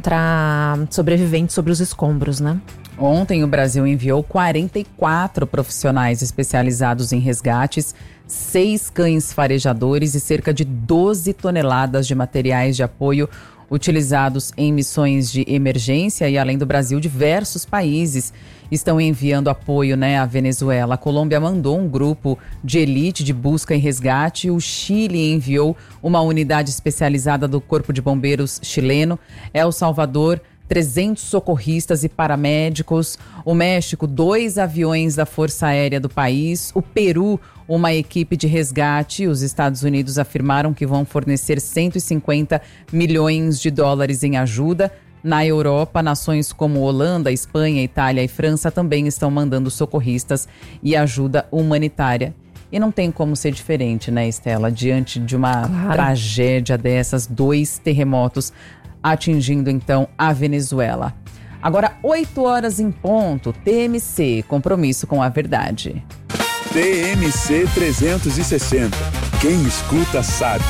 encontrar sobreviventes sobre os escombros, né? Ontem o Brasil enviou 44 profissionais especializados em resgates, 6 cães farejadores e cerca de 12 toneladas de materiais de apoio utilizados em missões de emergência. E além do Brasil, diversos países estão enviando apoio, à Venezuela. A Colômbia mandou um grupo de elite de busca e resgate. O Chile enviou uma unidade especializada do Corpo de Bombeiros chileno. El Salvador, 300 socorristas e paramédicos. O México, 2 aviões da Força Aérea do país. O Peru, uma equipe de resgate. Os Estados Unidos afirmaram que vão fornecer 150 milhões de dólares em ajuda. Na Europa, nações como Holanda, Espanha, Itália e França também estão mandando socorristas e ajuda humanitária. E não tem como ser diferente, né, Estela? Diante de uma tragédia dessas, 2 terremotos atingindo, então, a Venezuela. Agora, 8 horas em ponto, TMC, compromisso com a verdade. TMC 360. Quem escuta sabe.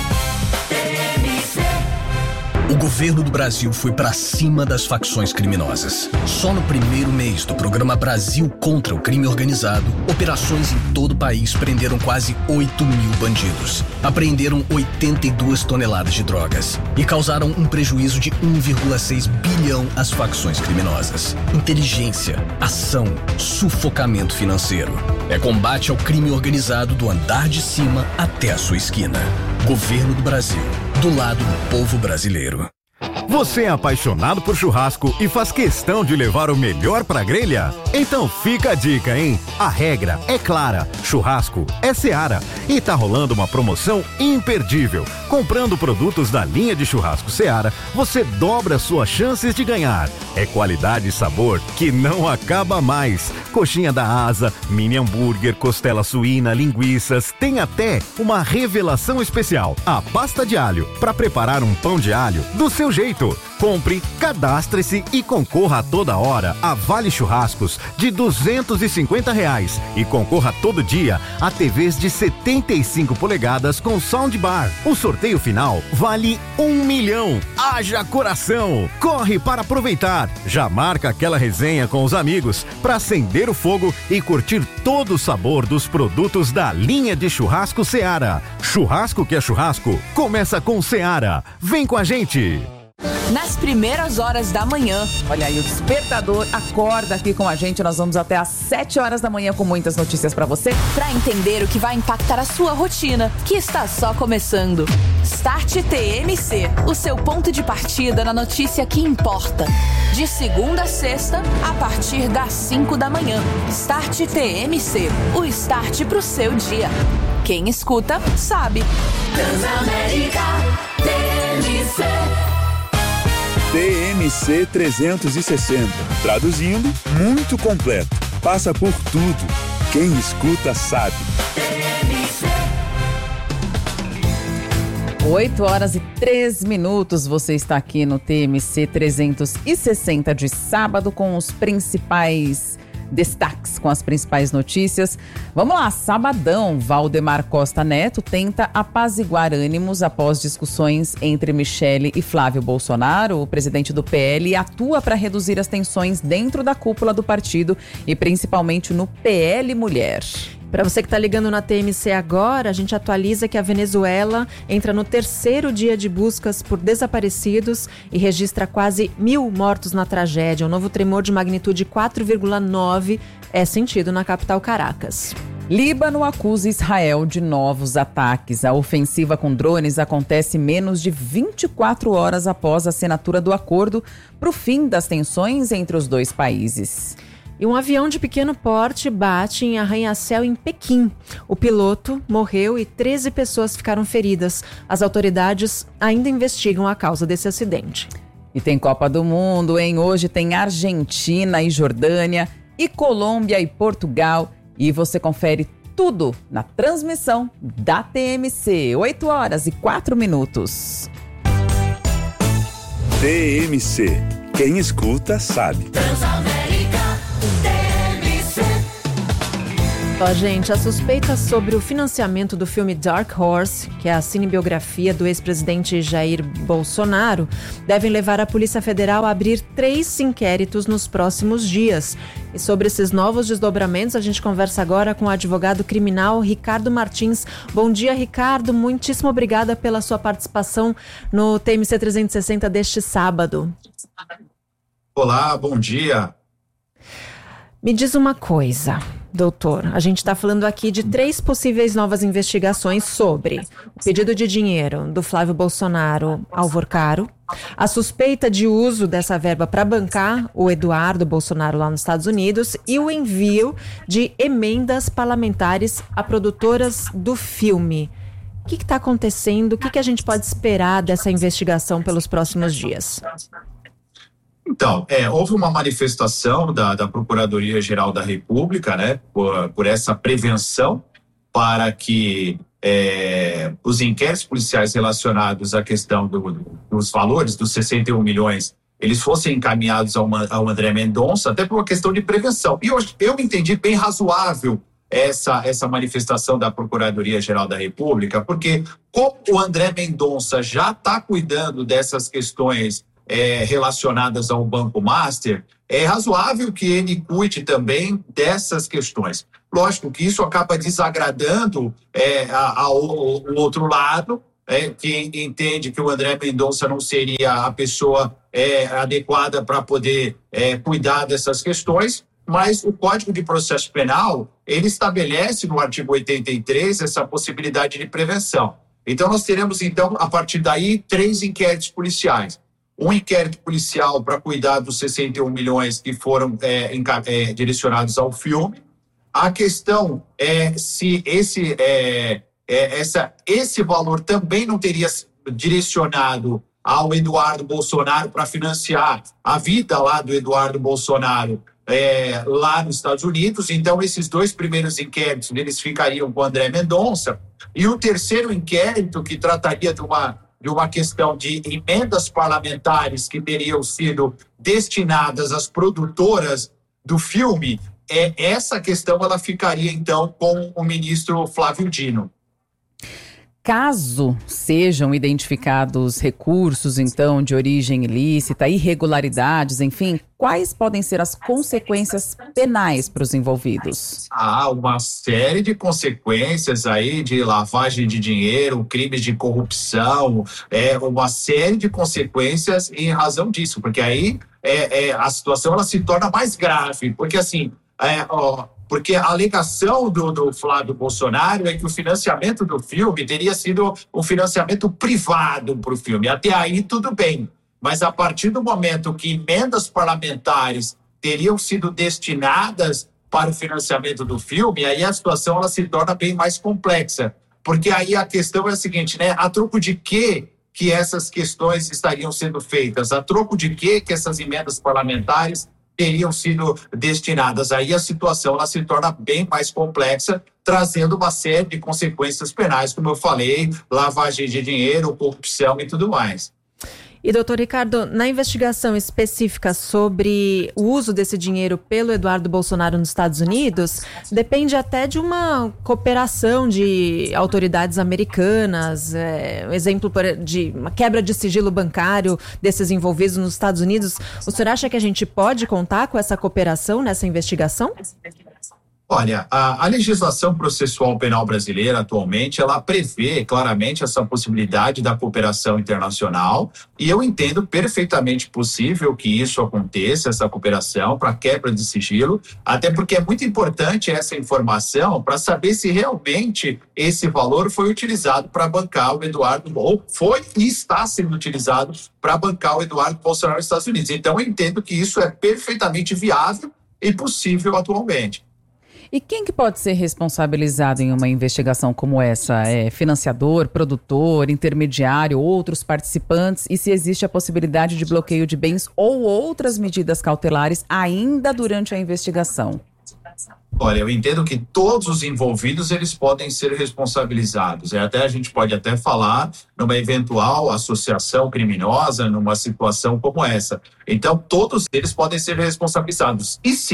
O governo do Brasil foi para cima das facções criminosas. Só no primeiro mês do programa Brasil contra o Crime Organizado, operações em todo o país prenderam quase 8 mil bandidos. Apreenderam 82 toneladas de drogas e causaram um prejuízo de 1,6 bilhão às facções criminosas. Inteligência, ação, sufocamento financeiro. É combate ao crime organizado do andar de cima até a sua esquina. Governo do Brasil, do lado do povo brasileiro. Você é apaixonado por churrasco e faz questão de levar o melhor pra grelha? Então fica a dica, hein? A regra é clara, churrasco é Seara. E tá rolando uma promoção imperdível. Comprando produtos da linha de churrasco Seara, você dobra suas chances de ganhar. É qualidade e sabor que não acaba mais. Coxinha da asa, mini hambúrguer, costela suína, linguiças, tem até uma revelação especial, a pasta de alho, para preparar um pão de alho do seu jeito. Compre, cadastre-se e concorra a toda hora a Vale Churrascos de R$250 e concorra todo dia a TVs de 75 polegadas com soundbar. O sorteio final vale R$1 milhão. Haja coração! Corre para aproveitar. Já marca aquela resenha com os amigos para acender o fogo e curtir todo o sabor dos produtos da linha de churrasco Seara. Churrasco que é churrasco, começa com Seara. Vem com a gente! Nas primeiras horas da manhã. Olha aí, o Despertador acorda aqui com a gente. Nós vamos até às 7 horas da manhã com muitas notícias pra você. Pra entender o que vai impactar a sua rotina, que está só começando. Start TMC, o seu ponto de partida na notícia que importa. De segunda a sexta, a partir das 5 da manhã. Start TMC, o start pro seu dia. Quem escuta, sabe. Transamérica TMC. TMC 360. Traduzindo, muito completo. Passa por tudo. Quem escuta sabe. 8 horas e 3 minutos. Você está aqui no TMC 360 de sábado com os principais destaques, com as principais notícias. Vamos lá, sabadão, Valdemar Costa Neto tenta apaziguar ânimos após discussões entre Michele e Flávio Bolsonaro. O presidente do PL atua para reduzir as tensões dentro da cúpula do partido e principalmente no PL Mulher. Para você que está ligando na TMC agora, a gente atualiza que a Venezuela entra no 3º dia de buscas por desaparecidos e registra quase 1.000 mortos na tragédia. Um novo tremor de magnitude 4,9 é sentido na capital Caracas. Líbano acusa Israel de novos ataques. A ofensiva com drones acontece menos de 24 horas após a assinatura do acordo para o fim das tensões entre os dois países. E um avião de pequeno porte bate em arranha-céu em Pequim. O piloto morreu e 13 pessoas ficaram feridas. As autoridades ainda investigam a causa desse acidente. E tem Copa do Mundo, hein? Hoje tem Argentina e Jordânia, e Colômbia e Portugal. E você confere tudo na transmissão da TMC. 8 horas e 4 minutos. TMC. Quem escuta sabe. Transamérica TMC. Ó, gente, as suspeitas sobre o financiamento do filme Dark Horse, que é a cinebiografia do ex-presidente Jair Bolsonaro, devem levar a Polícia Federal a abrir 3 inquéritos nos próximos dias. E sobre esses novos desdobramentos, a gente conversa agora com o advogado criminal Ricardo Martins. Bom dia, Ricardo. Muitíssimo obrigada pela sua participação no TMC 360 deste sábado. Olá, bom dia. Me diz uma coisa, doutor. A gente está falando aqui de 3 possíveis novas investigações sobre o pedido de dinheiro do Flávio Bolsonaro ao Vorcaro, a suspeita de uso dessa verba para bancar o Eduardo Bolsonaro lá nos Estados Unidos e o envio de emendas parlamentares a produtoras do filme. O que está acontecendo? O que a gente pode esperar dessa investigação pelos próximos dias? Então, houve uma manifestação da Procuradoria-Geral da República, né, por essa prevenção para que os inquéritos policiais relacionados à questão dos valores, dos 61 milhões, eles fossem encaminhados ao André Mendonça, até por uma questão de prevenção. E eu entendi bem razoável essa manifestação da Procuradoria-Geral da República, porque como o André Mendonça já está cuidando dessas questões relacionadas ao Banco Master, é razoável que ele cuide também dessas questões. Lógico que isso acaba desagradando ao outro lado, que entende que o André Mendonça não seria a pessoa adequada para poder cuidar dessas questões, mas o Código de Processo Penal, ele estabelece no artigo 83 essa possibilidade de prevenção. Então nós teremos, então, a partir daí, 3 inquéritos policiais. Um inquérito policial para cuidar dos 61 milhões que foram direcionados ao filme. A questão é se esse valor também não teria direcionado ao Eduardo Bolsonaro para financiar a vida lá do Eduardo Bolsonaro lá nos Estados Unidos. Então, esses 2 primeiros inquéritos, eles ficariam com o André Mendonça. E o terceiro inquérito, que trataria de uma questão de emendas parlamentares que teriam sido destinadas às produtoras do filme, essa questão ela ficaria, então, com o ministro Flávio Dino. Caso sejam identificados recursos, então, de origem ilícita, irregularidades, enfim, quais podem ser as consequências penais para os envolvidos? Há uma série de consequências aí de lavagem de dinheiro, crimes de corrupção, uma série de consequências em razão disso, porque aí a situação ela se torna mais grave, porque assim, porque a alegação do Flávio Bolsonaro é que o financiamento do filme teria sido um financiamento privado para o filme. Até aí tudo bem, mas a partir do momento que emendas parlamentares teriam sido destinadas para o financiamento do filme, aí a situação ela se torna bem mais complexa, porque aí a questão é a seguinte, né? A troco de que essas questões estariam sendo feitas? A troco de que essas emendas parlamentares teriam sido destinadas? Aí a situação ela se torna bem mais complexa, trazendo uma série de consequências penais, como eu falei, lavagem de dinheiro, corrupção e tudo mais. E, doutor Ricardo, na investigação específica sobre o uso desse dinheiro pelo Eduardo Bolsonaro nos Estados Unidos, depende até de uma cooperação de autoridades americanas, exemplo de uma quebra de sigilo bancário desses envolvidos nos Estados Unidos. O senhor acha que a gente pode contar com essa cooperação nessa investigação? Olha, a legislação processual penal brasileira atualmente, ela prevê claramente essa possibilidade da cooperação internacional e eu entendo perfeitamente possível que isso aconteça, essa cooperação para quebra de sigilo, até porque é muito importante essa informação para saber se realmente esse valor foi utilizado para bancar o Eduardo, ou foi e está sendo utilizado para bancar o Eduardo Bolsonaro nos Estados Unidos. Então eu entendo que isso é perfeitamente viável e possível atualmente. E quem que pode ser responsabilizado em uma investigação como essa? Financiador, produtor, intermediário, outros participantes? E se existe a possibilidade de bloqueio de bens ou outras medidas cautelares ainda durante a investigação? Olha, eu entendo que todos os envolvidos eles podem ser responsabilizados. A gente pode até falar numa eventual associação criminosa, numa situação como essa. Então, todos eles podem ser responsabilizados. E sim,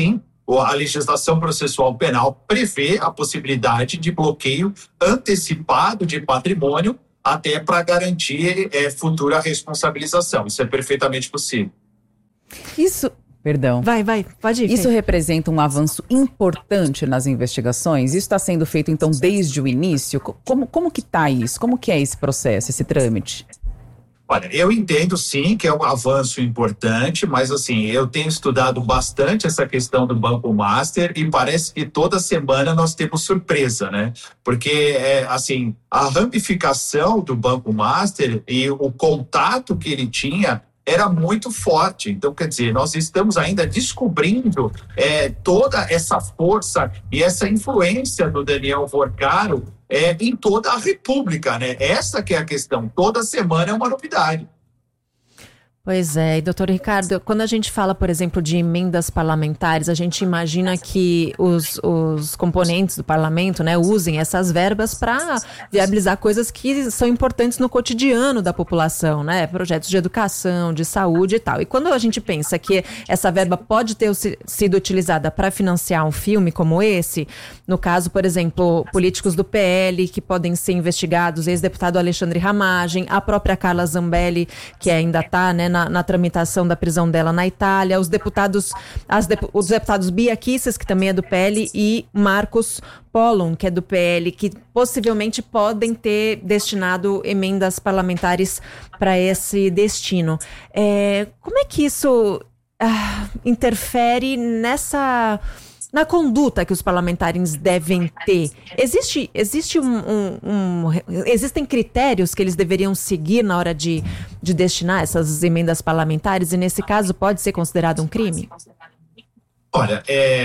a legislação processual penal prevê a possibilidade de bloqueio antecipado de patrimônio até para garantir futura responsabilização. Isso é perfeitamente possível. Perdão. Pode ir. Isso representa um avanço importante nas investigações? Isso está sendo feito, então, desde o início? Como que está isso? Como que é esse processo, esse trâmite? Olha, eu entendo sim que é um avanço importante, mas assim, eu tenho estudado bastante essa questão do Banco Master e parece que toda semana nós temos surpresa, né? Porque, assim, a ramificação do Banco Master e o contato que ele tinha era muito forte. Então, quer dizer, nós estamos ainda descobrindo toda essa força e essa influência do Daniel Vorcaro em toda a República, né? Essa que é a questão. Toda semana é uma novidade. Pois é, e doutor Ricardo, quando a gente fala, por exemplo, de emendas parlamentares, a gente imagina que os componentes do parlamento, né, usem essas verbas para viabilizar coisas que são importantes no cotidiano da população, né, projetos de educação, de saúde e tal. E quando a gente pensa que essa verba pode ter sido utilizada para financiar um filme como esse, no caso, por exemplo, políticos do PL que podem ser investigados, ex-deputado Alexandre Ramagem, a própria Carla Zambelli, que ainda está, né, na tramitação da prisão dela na Itália, os deputados Bia Kicis, que também é do PL, e Marcos Pollon, que é do PL, que possivelmente podem ter destinado emendas parlamentares para esse destino. Como é que isso interfere na conduta que os parlamentares devem ter? Existem critérios que eles deveriam seguir na hora de destinar essas emendas parlamentares, e nesse caso pode ser considerado um crime? Olha,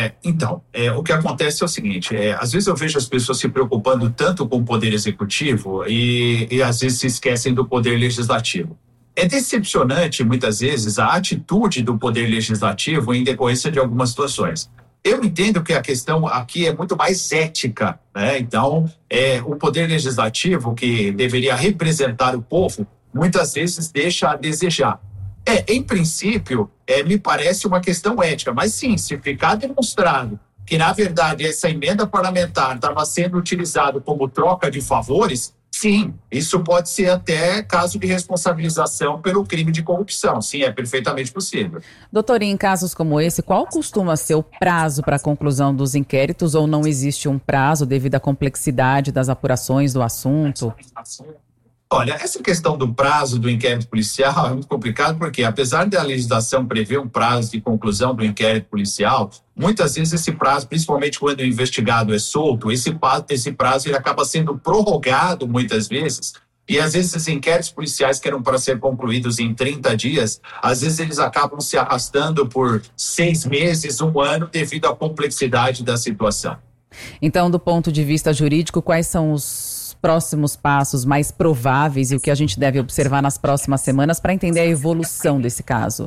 o que acontece é o seguinte, às vezes eu vejo as pessoas se preocupando tanto com o poder executivo e às vezes se esquecem do poder legislativo. É decepcionante, muitas vezes, a atitude do poder legislativo em decorrência de algumas situações. Eu entendo que a questão aqui é muito mais ética, né? Então, o poder legislativo, que deveria representar o povo, muitas vezes deixa a desejar. Em princípio, me parece uma questão ética, mas sim, se ficar demonstrado que, na verdade, essa emenda parlamentar estava sendo utilizada como troca de favores, sim, isso pode ser até caso de responsabilização pelo crime de corrupção. Sim, é perfeitamente possível. Doutor, em casos como esse, qual costuma ser o prazo para a conclusão dos inquéritos, ou não existe um prazo devido à complexidade das apurações do assunto? Olha, essa questão do prazo do inquérito policial é muito complicado porque, apesar da legislação prever um prazo de conclusão do inquérito policial, muitas vezes esse prazo, principalmente quando o investigado é solto, esse prazo ele acaba sendo prorrogado muitas vezes. E às vezes esses inquéritos policiais que eram para ser concluídos em 30 dias, às vezes eles acabam se arrastando por 6 meses, 1 ano, devido à complexidade da situação. Então, do ponto de vista jurídico, quais são os próximos passos mais prováveis e o que a gente deve observar nas próximas semanas para entender a evolução desse caso?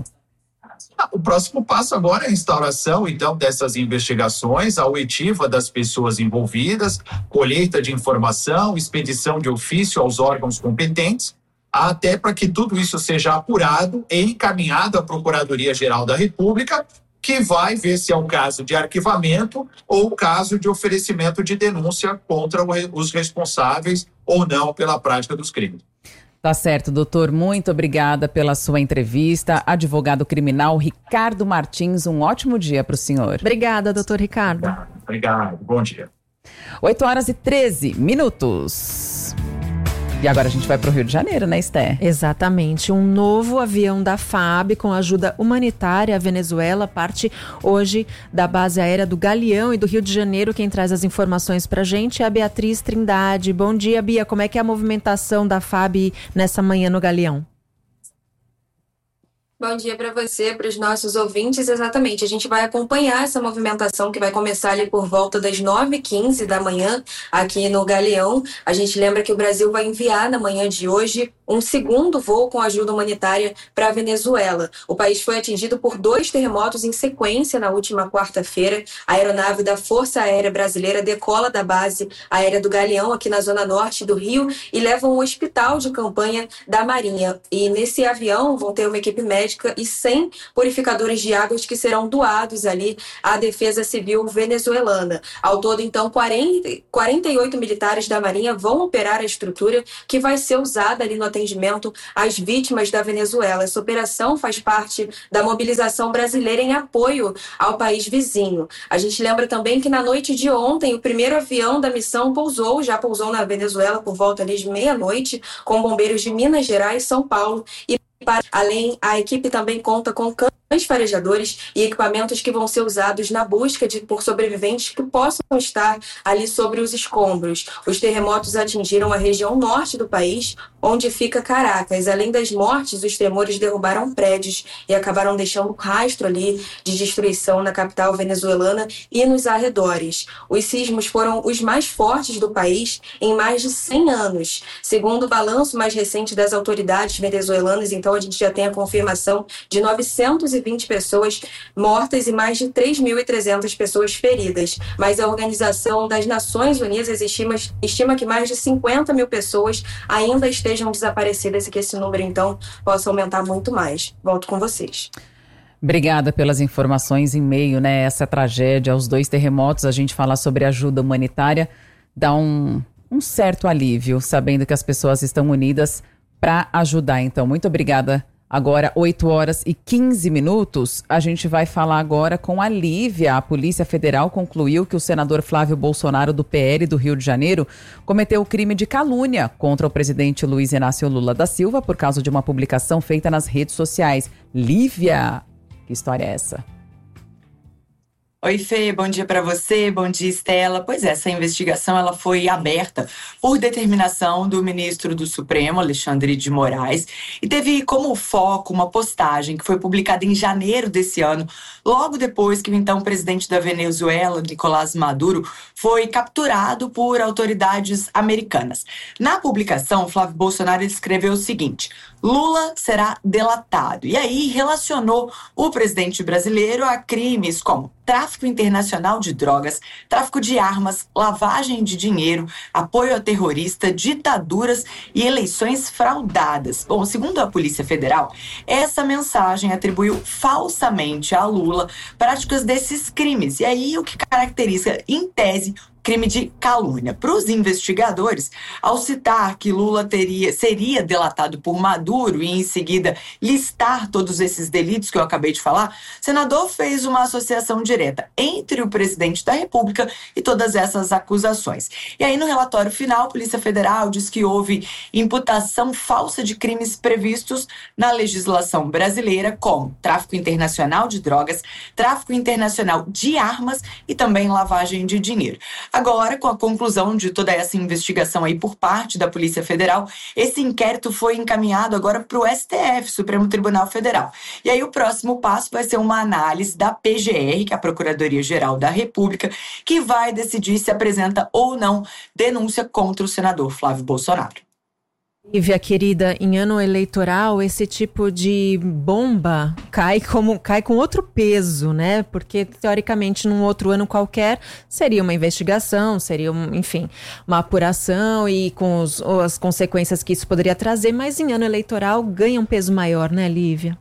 O próximo passo agora é a instauração, então, dessas investigações, a oitiva das pessoas envolvidas, colheita de informação, expedição de ofício aos órgãos competentes, até para que tudo isso seja apurado e encaminhado à Procuradoria-Geral da República, que vai ver se é um caso de arquivamento ou caso de oferecimento de denúncia contra os responsáveis ou não pela prática dos crimes. Tá certo, doutor. Muito obrigada pela sua entrevista. Advogado criminal Ricardo Martins, um ótimo dia para o senhor. Obrigada, doutor Ricardo. Obrigado, bom dia. 8h13. E agora a gente vai para o Rio de Janeiro, né, Esther? Exatamente. Um novo avião da FAB com ajuda humanitária à Venezuela parte hoje da base aérea do Galeão e do Rio de Janeiro. Quem traz as informações para a gente é a Beatriz Trindade. Bom dia, Bia. Como é que é a movimentação da FAB nessa manhã no Galeão? Bom dia para você, para os nossos ouvintes. Exatamente, a gente vai acompanhar essa movimentação que vai começar ali por volta das 9h15 da manhã aqui no Galeão. A gente lembra que o Brasil vai enviar na manhã de hoje um segundo voo com ajuda humanitária para a Venezuela. O país foi atingido por 2 terremotos em sequência na última quarta-feira. A aeronave da Força Aérea Brasileira decola da base aérea do Galeão, aqui na zona norte do Rio, e leva um hospital de campanha da Marinha. E nesse avião vão ter uma equipe médica e 100 purificadores de águas que serão doados ali à Defesa Civil venezuelana. Ao todo, então, 48 militares da Marinha vão operar a estrutura que vai ser usada ali no atendimento às vítimas da Venezuela. Essa operação faz parte da mobilização brasileira em apoio ao país vizinho. A gente lembra também que na noite de ontem, o primeiro avião da missão já pousou na Venezuela por volta ali de meia-noite, com bombeiros de Minas Gerais, São Paulo e além, a equipe também conta com cães farejadores e equipamentos que vão ser usados na busca por sobreviventes que possam estar ali sobre os escombros. Os terremotos atingiram a região norte do país, onde fica Caracas. Além das mortes, os tremores derrubaram prédios e acabaram deixando rastro ali de destruição na capital venezuelana e nos arredores. Os sismos foram os mais fortes do país em mais de 100 anos. Segundo o balanço mais recente das autoridades venezuelanas, então a gente já tem a confirmação de 920 pessoas mortas e mais de 3.300 pessoas feridas. Mas a Organização das Nações Unidas estima que mais de 50 mil pessoas ainda estejam desaparecidas e que esse número, então, possa aumentar muito mais. Volto com vocês. Obrigada pelas informações em meio, né, essa tragédia, aos 2 terremotos. A gente falar sobre ajuda humanitária dá um certo alívio, sabendo que as pessoas estão unidas para ajudar. Então, muito obrigada. Agora, 8h15, a gente vai falar agora com a Lívia. A Polícia Federal concluiu que o senador Flávio Bolsonaro, do PL do Rio de Janeiro, cometeu o crime de calúnia contra o presidente Luiz Inácio Lula da Silva por causa de uma publicação feita nas redes sociais. Lívia, que história é essa? Oi, Fê, bom dia para você, bom dia, Estela. Pois é, essa investigação ela foi aberta por determinação do ministro do Supremo, Alexandre de Moraes, e teve como foco uma postagem que foi publicada em janeiro desse ano, logo depois que o então presidente da Venezuela, Nicolás Maduro, foi capturado por autoridades americanas. Na publicação, Flávio Bolsonaro escreveu o seguinte: Lula será delatado. E aí relacionou o presidente brasileiro a crimes como tráfico internacional de drogas, tráfico de armas, lavagem de dinheiro, apoio a terrorista, ditaduras e eleições fraudadas. Bom, segundo a Polícia Federal, essa mensagem atribuiu falsamente a Lula práticas desses crimes. E aí o que caracteriza, em tese, crime de calúnia. Para os investigadores, ao citar que Lula seria delatado por Maduro e em seguida listar todos esses delitos que eu acabei de falar, o senador fez uma associação direta entre o presidente da República e todas essas acusações. E aí no relatório final, a Polícia Federal diz que houve imputação falsa de crimes previstos na legislação brasileira, como tráfico internacional de drogas, tráfico internacional de armas e também lavagem de dinheiro. Agora, com a conclusão de toda essa investigação aí por parte da Polícia Federal, esse inquérito foi encaminhado agora para o STF, Supremo Tribunal Federal. E aí o próximo passo vai ser uma análise da PGR, que é a Procuradoria-Geral da República, que vai decidir se apresenta ou não denúncia contra o senador Flávio Bolsonaro. Lívia, querida, em ano eleitoral, esse tipo de bomba cai com outro peso, né? Porque, teoricamente, num outro ano qualquer, seria uma investigação, seria, enfim, uma apuração e com as consequências que isso poderia trazer, mas em ano eleitoral ganha um peso maior, né, Lívia?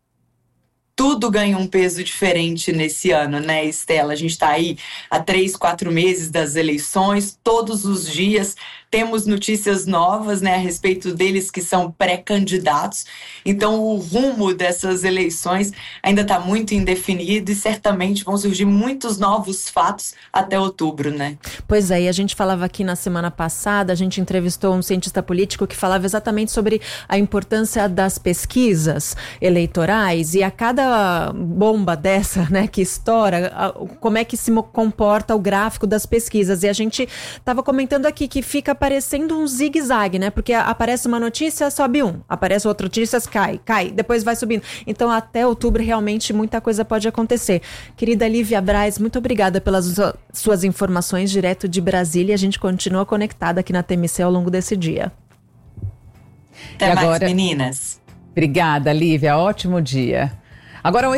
Tudo ganha um peso diferente nesse ano, né, Estela? A gente está aí há 3, 4 meses das eleições, todos os dias temos notícias novas, né, a respeito deles que são pré-candidatos. Então, o rumo dessas eleições ainda está muito indefinido e certamente vão surgir muitos novos fatos até outubro, né? Pois é, e a gente falava aqui na semana passada, a gente entrevistou um cientista político que falava exatamente sobre a importância das pesquisas eleitorais e a cada bomba dessa, né, que estoura, como é que se comporta o gráfico das pesquisas. E a gente estava comentando aqui que fica parecendo um zigue-zague, né? Porque aparece uma notícia, sobe aparece outra notícia, cai, depois vai subindo. Então, até outubro, realmente, muita coisa pode acontecer. Querida Lívia Braz, muito obrigada pelas suas informações direto de Brasília. A gente continua conectada aqui na TMC ao longo desse dia. Até mais, meninas. Obrigada, Lívia. Ótimo dia. Agora,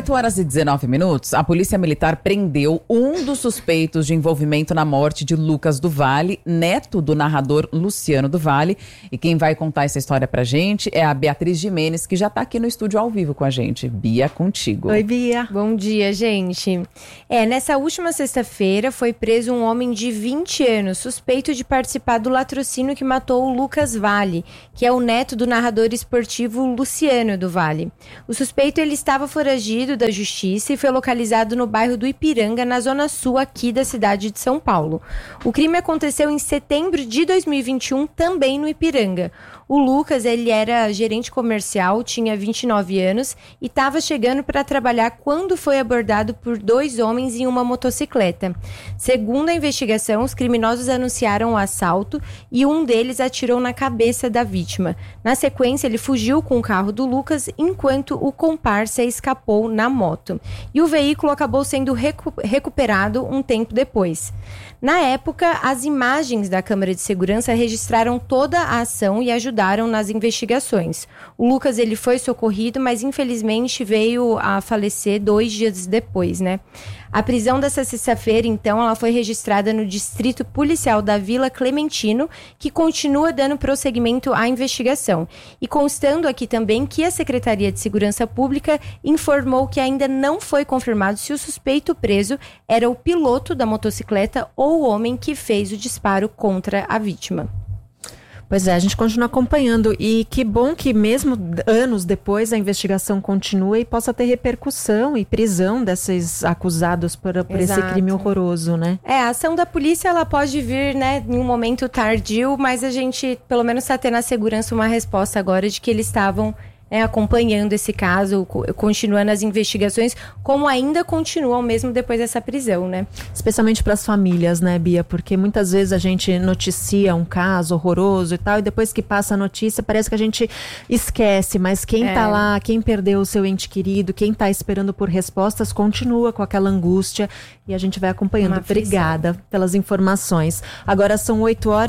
8h19, a Polícia Militar prendeu um dos suspeitos de envolvimento na morte de Lucas do Vale, neto do narrador Luciano do Vale. E quem vai contar essa história pra gente é a Beatriz Jimenez, que já tá aqui no estúdio ao vivo com a gente. Bia, contigo. Oi, Bia. Bom dia, gente. Nessa última sexta-feira foi preso um homem de 20 anos, suspeito de participar do latrocínio que matou o Lucas Vale, que é o neto do narrador esportivo Luciano do Vale. O suspeito, ele estava foragido da justiça e foi localizado no bairro do Ipiranga, na zona sul aqui da cidade de São Paulo. O crime aconteceu em setembro de 2021, também no Ipiranga. O Lucas, ele era gerente comercial, tinha 29 anos e estava chegando para trabalhar quando foi abordado por 2 homens em uma motocicleta. Segundo a investigação, os criminosos anunciaram o assalto e um deles atirou na cabeça da vítima. Na sequência, ele fugiu com o carro do Lucas, enquanto o comparsa escapou na moto. E o veículo acabou sendo recuperado um tempo depois. Na época, as imagens da câmera de segurança registraram toda a ação e ajudaram nas investigações. O Lucas, ele foi socorrido, mas infelizmente veio a falecer 2 dias depois, né? A prisão dessa sexta-feira, então, ela foi registrada no Distrito Policial da Vila Clementino, que continua dando prosseguimento à investigação. E constando aqui também que a Secretaria de Segurança Pública informou que ainda não foi confirmado se o suspeito preso era o piloto da motocicleta ou o homem que fez o disparo contra a vítima. Pois é, a gente continua acompanhando e que bom que mesmo anos depois a investigação continue e possa ter repercussão e prisão desses acusados por esse crime horroroso, né? A ação da polícia, ela pode vir, né, em um momento tardio, mas a gente pelo menos está tendo a segurança uma resposta agora de que eles estavam acompanhando esse caso, continuando as investigações, como ainda continuam mesmo depois dessa prisão, né? Especialmente para as famílias, né, Bia? Porque muitas vezes a gente noticia um caso horroroso e tal, e depois que passa a notícia, parece que a gente esquece, mas quem tá lá, quem perdeu o seu ente querido, quem tá esperando por respostas, continua com aquela angústia e a gente vai acompanhando. Obrigada pelas informações. Agora são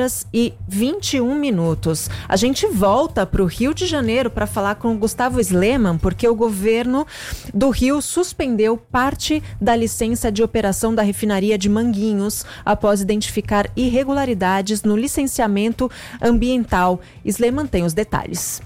8h21. A gente volta para o Rio de Janeiro para falar com o Gustavo Sleman, porque o governo do Rio suspendeu parte da licença de operação da refinaria de Manguinhos após identificar irregularidades no licenciamento ambiental. Sleman tem os detalhes.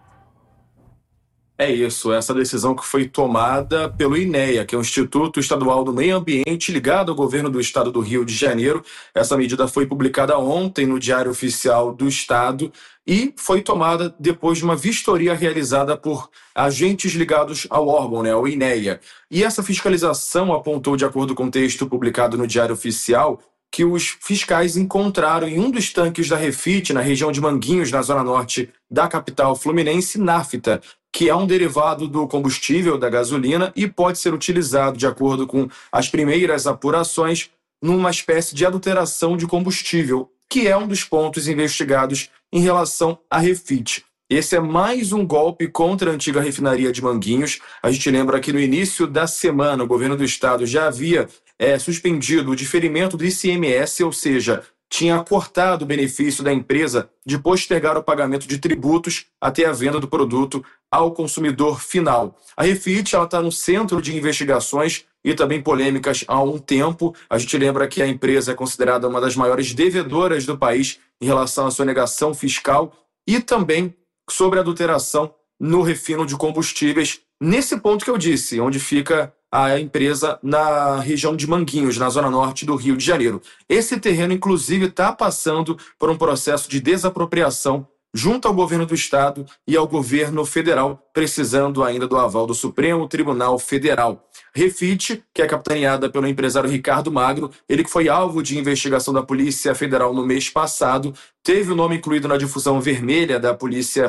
É isso, essa decisão que foi tomada pelo INEA, que é o Instituto Estadual do Meio Ambiente, ligado ao governo do estado do Rio de Janeiro. Essa medida foi publicada ontem no Diário Oficial do Estado e foi tomada depois de uma vistoria realizada por agentes ligados ao órgão, né, ao INEA. E essa fiscalização apontou, de acordo com o texto publicado no Diário Oficial, que os fiscais encontraram em um dos tanques da Refit, na região de Manguinhos, na zona norte da capital fluminense, nafta, que é um derivado do combustível, da gasolina, e pode ser utilizado, de acordo com as primeiras apurações, numa espécie de adulteração de combustível, que é um dos pontos investigados em relação à Refit. Esse é mais um golpe contra a antiga refinaria de Manguinhos. A gente lembra que no início da semana o governo do estado já havia suspendido o diferimento do ICMS, ou seja, tinha cortado o benefício da empresa de postergar o pagamento de tributos até a venda do produto ao consumidor final. A Refit está no centro de investigações e também polêmicas há um tempo. A gente lembra que a empresa é considerada uma das maiores devedoras do país em relação à sonegação fiscal e também sobre adulteração no refino de combustíveis, nesse ponto que eu disse, onde fica a empresa na região de Manguinhos, na zona norte do Rio de Janeiro. Esse terreno, inclusive, está passando por um processo de desapropriação junto ao governo do estado e ao governo federal, precisando ainda do aval do Supremo Tribunal Federal. Refit, que é capitaneada pelo empresário Ricardo Magro, ele que foi alvo de investigação da Polícia Federal no mês passado, teve o nome incluído na difusão vermelha da Polícia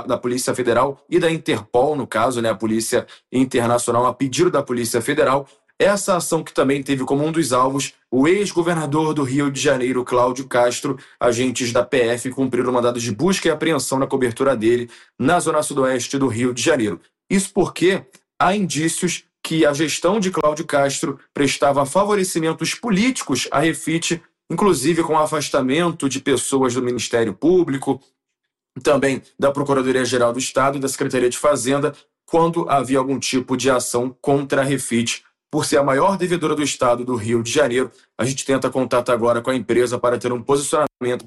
Federal e da Interpol, no caso, né, a Polícia Internacional, a pedido da Polícia Federal. Essa ação que também teve como um dos alvos o ex-governador do Rio de Janeiro, Cláudio Castro. Agentes da PF cumpriram mandados de busca e apreensão na cobertura dele na zona sudoeste do Rio de Janeiro. Isso porque há indícios que a gestão de Cláudio Castro prestava favorecimentos políticos à Refit, inclusive com o afastamento de pessoas do Ministério Público, também da Procuradoria-Geral do Estado e da Secretaria de Fazenda, quando havia algum tipo de ação contra a Refit. Por ser a maior devedora do Estado do Rio de Janeiro, a gente tenta contato agora com a empresa para ter um posicionamento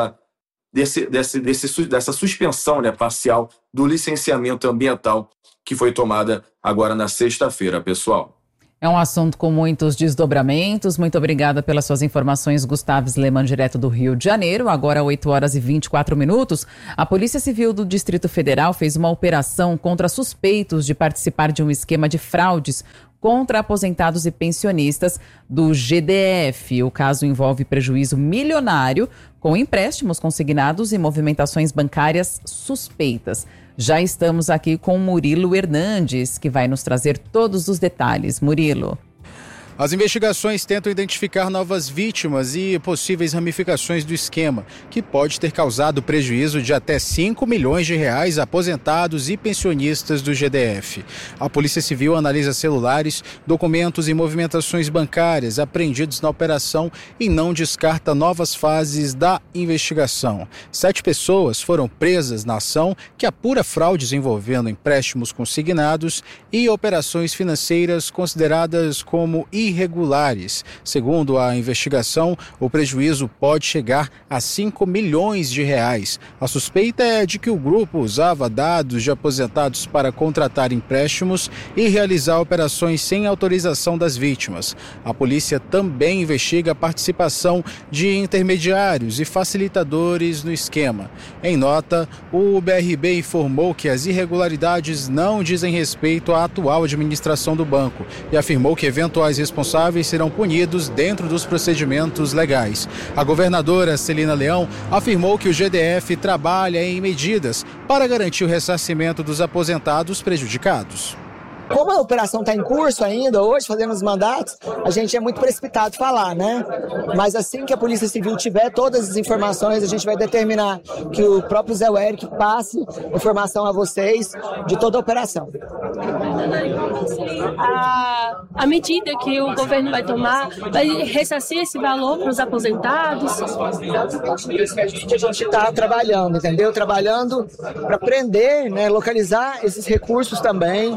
dessa suspensão, né, parcial do licenciamento ambiental que foi tomada agora na sexta-feira, pessoal. É um assunto com muitos desdobramentos. Muito obrigada pelas suas informações, Gustavo Sleman, direto do Rio de Janeiro. Agora, 8h24. A Polícia Civil do Distrito Federal fez uma operação contra suspeitos de participar de um esquema de fraudes contra aposentados e pensionistas do GDF. O caso envolve prejuízo milionário com empréstimos consignados e movimentações bancárias suspeitas. Já estamos aqui com Murilo Hernandes, que vai nos trazer todos os detalhes. Murilo. As investigações tentam identificar novas vítimas e possíveis ramificações do esquema, que pode ter causado prejuízo de até 5 milhões de reais a aposentados e pensionistas do GDF. A Polícia Civil analisa celulares, documentos e movimentações bancárias apreendidos na operação e não descarta novas fases da investigação. 7 pessoas foram presas na ação, que apura fraudes envolvendo empréstimos consignados e operações financeiras consideradas como irregulares. Segundo a investigação, o prejuízo pode chegar a 5 milhões de reais. A suspeita é de que o grupo usava dados de aposentados para contratar empréstimos e realizar operações sem autorização das vítimas. A polícia também investiga a participação de intermediários e facilitadores no esquema. Em nota, o BRB informou que as irregularidades não dizem respeito à atual administração do banco e afirmou que eventuais responsáveis serão punidos dentro dos procedimentos legais. A governadora Celina Leão afirmou que o GDF trabalha em medidas para garantir o ressarcimento dos aposentados prejudicados. Como a operação está em curso ainda, hoje, fazendo os mandatos, a gente é muito precipitado falar, né? Mas assim que a Polícia Civil tiver todas as informações, a gente vai determinar que o próprio Zé Eric passe informação a vocês de toda a operação. A medida que o governo vai tomar vai ressarcir esse valor para os aposentados? A gente está trabalhando, entendeu? Trabalhando para prender, né, localizar esses recursos também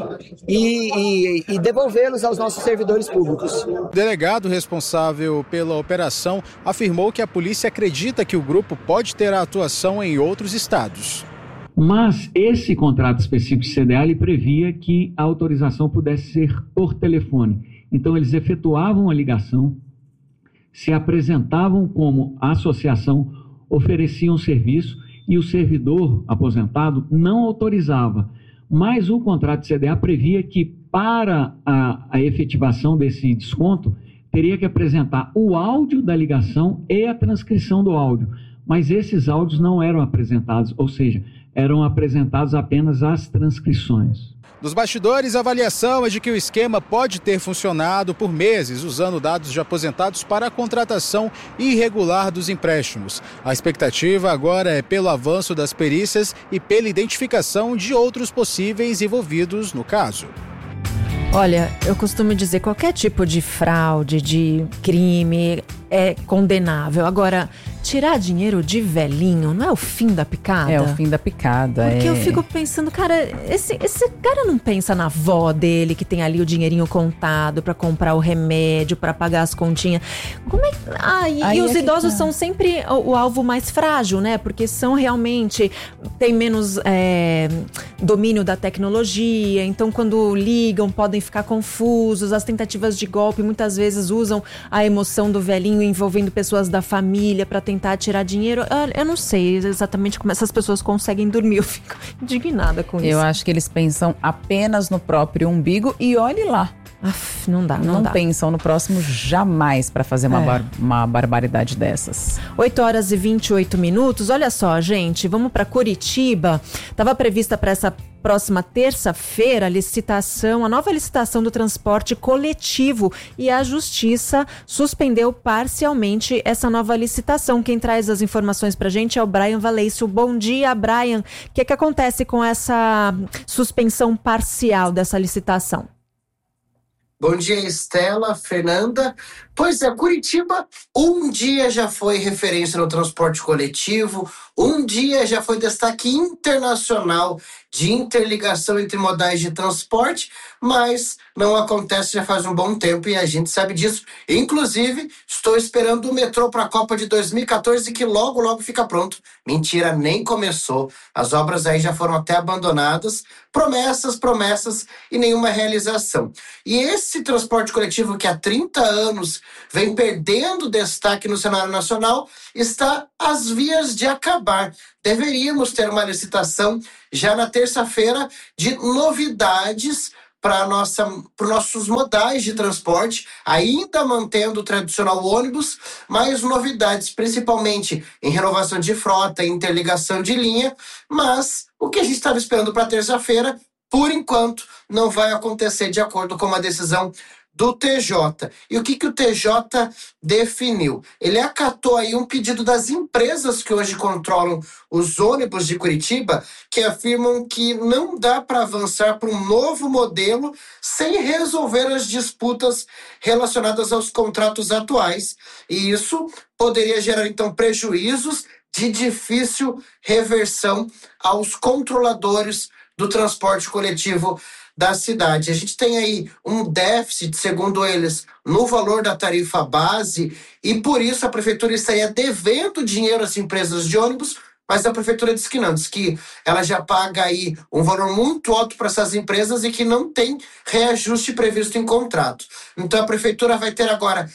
e devolvê-los aos nossos servidores públicos. O delegado responsável pela operação afirmou que a polícia acredita que o grupo pode ter a atuação em outros estados. Mas esse contrato específico de CDA ele previa que a autorização pudesse ser por telefone. Então eles efetuavam a ligação, se apresentavam como associação, ofereciam serviço e o servidor aposentado não autorizava. Mas o contrato de CDA previa que para a efetivação desse desconto teria que apresentar o áudio da ligação e a transcrição do áudio. Mas esses áudios não eram apresentados, ou seja, eram apresentadas apenas as transcrições. Dos bastidores, a avaliação é de que o esquema pode ter funcionado por meses, usando dados de aposentados para a contratação irregular dos empréstimos. A expectativa agora é pelo avanço das perícias e pela identificação de outros possíveis envolvidos no caso. Olha, eu costumo dizer, qualquer tipo de fraude, de crime é condenável. Agora, tirar dinheiro de velhinho não é o fim da picada? É o fim da picada. Porque eu fico pensando, cara, esse cara não pensa na avó dele, que tem ali o dinheirinho contado pra comprar o remédio, pra pagar as continhas. Como é que... E os idosos são sempre o alvo mais frágil, né? Porque são realmente... Tem menos domínio da tecnologia, então quando ligam podem ficar confusos. As tentativas de golpe muitas vezes usam a emoção do velhinho envolvendo pessoas da família para tentar tirar dinheiro. Eu não sei exatamente como essas pessoas conseguem dormir. Eu fico indignada com isso. Eu acho que eles pensam apenas no próprio umbigo e olhe lá. Não dá. Não pensam no próximo jamais para fazer uma barbaridade dessas. 8h28. Olha só, gente, vamos para Curitiba. Estava prevista para essa próxima terça-feira a nova licitação do transporte coletivo, e a Justiça suspendeu parcialmente essa nova licitação. Quem traz as informações pra gente é o Brian Valêcio. Bom dia, Brian. O que acontece com essa suspensão parcial dessa licitação? Bom dia, Estela, Fernanda. Pois é, Curitiba um dia já foi referência no transporte coletivo, Um dia já foi destaque internacional de interligação entre modais de transporte, mas não acontece já faz um bom tempo e a gente sabe disso. Inclusive, estou esperando o metrô para a Copa de 2014, que logo, logo fica pronto. Mentira, nem começou. As obras aí já foram até abandonadas. Promessas e nenhuma realização. E esse transporte coletivo que há 30 anos vem perdendo destaque no cenário nacional está às vias de acabar. Deveríamos ter uma licitação já na terça-feira de novidades para nossos modais de transporte, ainda mantendo o tradicional ônibus, mas novidades principalmente em renovação de frota, interligação de linha, mas o que a gente estava esperando para terça-feira, por enquanto, não vai acontecer de acordo com uma decisão do TJ. E o que o TJ definiu? Ele acatou aí um pedido das empresas que hoje controlam os ônibus de Curitiba, que afirmam que não dá para avançar para um novo modelo sem resolver as disputas relacionadas aos contratos atuais. E isso poderia gerar, então, prejuízos de difícil reversão aos controladores do transporte coletivo da cidade. A gente tem aí um déficit, segundo eles, no valor da tarifa base e por isso a prefeitura estaria devendo dinheiro às empresas de ônibus, mas a prefeitura diz que ela já paga aí um valor muito alto para essas empresas e que não tem reajuste previsto em contrato. Então a prefeitura vai ter agora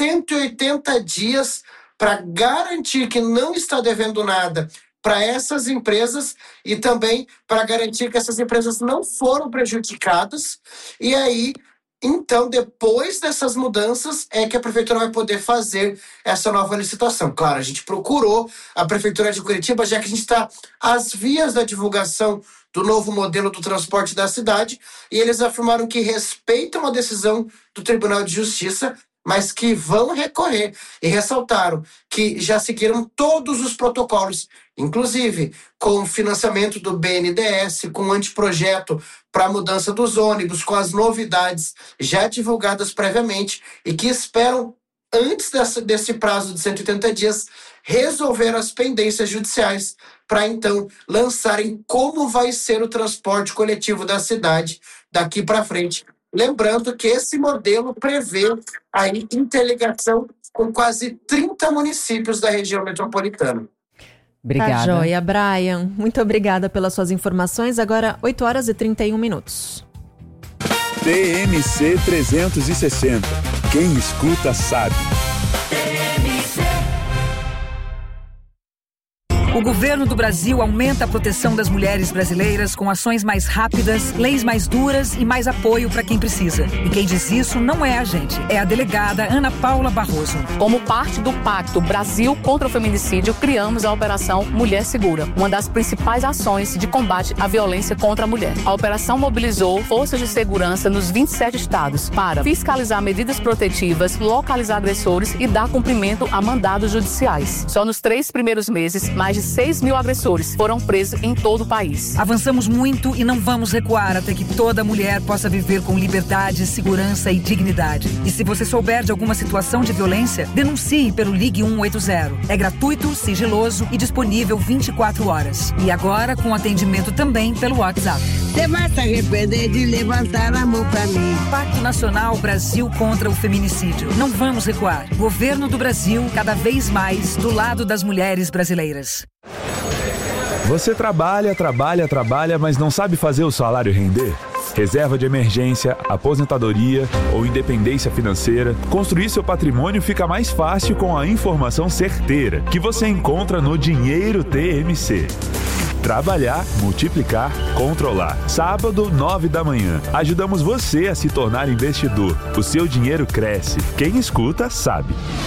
180 dias para garantir que não está devendo nada para essas empresas e também para garantir que essas empresas não foram prejudicadas. E aí, então, depois dessas mudanças, é que a prefeitura vai poder fazer essa nova licitação. Claro, a gente procurou a prefeitura de Curitiba, já que a gente está às vias da divulgação do novo modelo do transporte da cidade, e eles afirmaram que respeitam a decisão do Tribunal de Justiça, mas que vão recorrer, e ressaltaram que já seguiram todos os protocolos, inclusive com o financiamento do BNDES, com o anteprojeto para a mudança dos ônibus, com as novidades já divulgadas previamente, e que esperam, antes desse prazo de 180 dias, resolver as pendências judiciais para então lançarem como vai ser o transporte coletivo da cidade daqui para frente. Lembrando que esse modelo prevê a interligação com quase 30 municípios da região metropolitana. Obrigada. Tá joia, Brian. Muito obrigada pelas suas informações. Agora, 8h31. TMC 360. Quem escuta sabe. O governo do Brasil aumenta a proteção das mulheres brasileiras com ações mais rápidas, leis mais duras e mais apoio para quem precisa. E quem diz isso não é a gente, é a delegada Ana Paula Barroso. Como parte do Pacto Brasil contra o Feminicídio, criamos a Operação Mulher Segura, uma das principais ações de combate à violência contra a mulher. A operação mobilizou forças de segurança nos 27 estados para fiscalizar medidas protetivas, localizar agressores e dar cumprimento a mandados judiciais. Só nos 3 primeiros meses, mais de 6 mil agressores foram presos em todo o país. Avançamos muito e não vamos recuar até que toda mulher possa viver com liberdade, segurança e dignidade. E se você souber de alguma situação de violência, denuncie pelo Ligue 180. É gratuito, sigiloso e disponível 24 horas. E agora com atendimento também pelo WhatsApp. Você vai se arrepender de levantar a mão pra mim. Pacto Nacional Brasil contra o Feminicídio. Não vamos recuar. Governo do Brasil, cada vez mais do lado das mulheres brasileiras. Você trabalha, mas não sabe fazer o salário render? Reserva de emergência, aposentadoria ou independência financeira, construir seu patrimônio fica mais fácil com a informação certeira que você encontra no Dinheiro TMC. Trabalhar, multiplicar, controlar. Sábado, 9 da manhã. Ajudamos você a se tornar investidor. O seu dinheiro cresce. Quem escuta, sabe.